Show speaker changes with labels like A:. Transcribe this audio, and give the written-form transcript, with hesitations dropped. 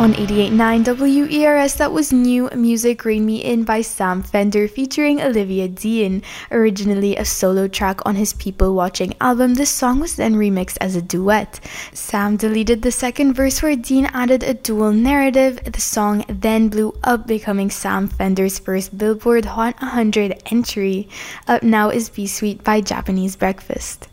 A: On 88.9 WERS, that was New Music Rein Me In by Sam Fender featuring Olivia Dean. Originally a solo track on his People Watching album, this song was then remixed as a duet. Sam deleted the second verse where Dean added a dual narrative. The song then blew up, becoming Sam Fender's first Billboard Hot 100 entry. Up now is Be Sweet by Japanese Breakfast.